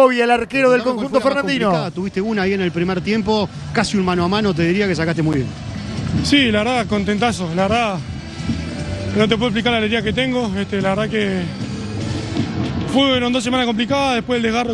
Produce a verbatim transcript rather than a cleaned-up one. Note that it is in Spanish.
Segovia, el arquero del conjunto fernandino. Tuviste una ahí en el primer tiempo, casi un mano a mano, te diría que sacaste muy bien. Sí, la verdad, contentazo. La verdad, no te puedo explicar la alegría que tengo. Este, la verdad que fueron dos semanas complicadas, después el desgarro